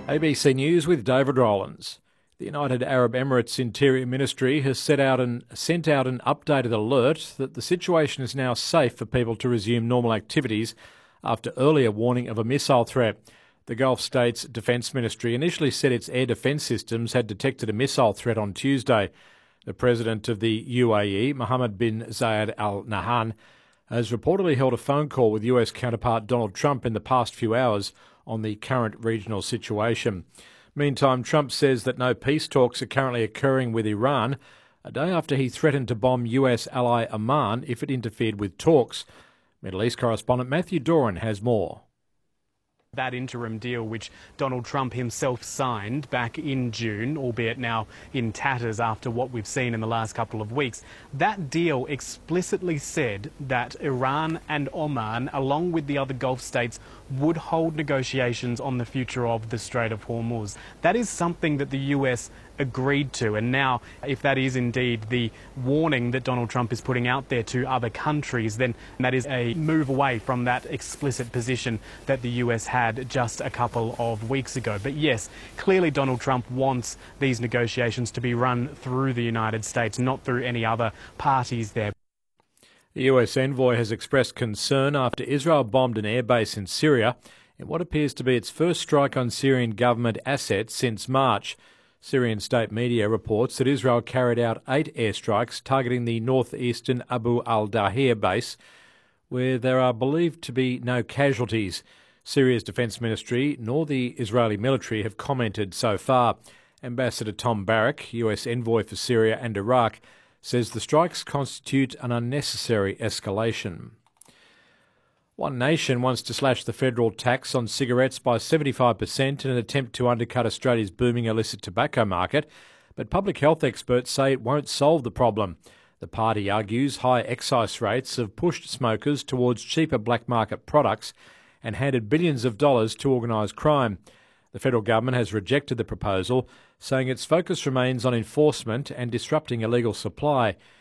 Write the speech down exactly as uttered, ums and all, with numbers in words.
A B C News with David Rowlands. The United Arab Emirates Interior Ministry has set out an, sent out an updated alert that the situation is now safe for people to resume normal activities after earlier warning of a missile threat. The Gulf States Defence Ministry initially said its air defence systems had detected a missile threat on Tuesday. The President of the U A E, Mohammed bin Zayed Al Nahyan, has reportedly held a phone call with U S counterpart Donald Trump in the past few hours on the current regional situation. Meantime, Trump says that no peace talks are currently occurring with Iran, a day after he threatened to bomb U S ally Oman if it interfered with talks. Middle East correspondent Matthew Doran has more. That interim deal, which Donald Trump himself signed back in June, albeit now in tatters after what we've seen in the last couple of weeks, that deal explicitly said that Iran and Oman, along with the other Gulf states, would hold negotiations on the future of the Strait of Hormuz. That is something that the U S agreed to, and now if that is indeed the warning that Donald Trump is putting out there to other countries, then that is a move away from that explicit position that the U S had just a couple of weeks ago. But yes, clearly Donald Trump wants these negotiations to be run through the United States, not through any other parties there. The U S envoy has expressed concern after Israel bombed an airbase in Syria in what appears to be its first strike on Syrian government assets since March. Syrian state media reports that Israel carried out eight airstrikes targeting the northeastern Abu al-Dahir base, where there are believed to be no casualties. Syria's defence ministry nor the Israeli military have commented so far. Ambassador Tom Barrack, U S envoy for Syria and Iraq, says the strikes constitute an unnecessary escalation. One Nation wants to slash the federal tax on cigarettes by seventy-five percent in an attempt to undercut Australia's booming illicit tobacco market, but public health experts say it won't solve the problem. The party argues high excise rates have pushed smokers towards cheaper black market products and handed billions of dollars to organised crime. The federal government has rejected the proposal, saying its focus remains on enforcement and disrupting illegal supply.